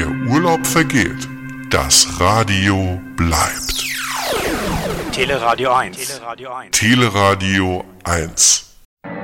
Der Urlaub vergeht, das Radio bleibt. Teleradio 1. Teleradio 1.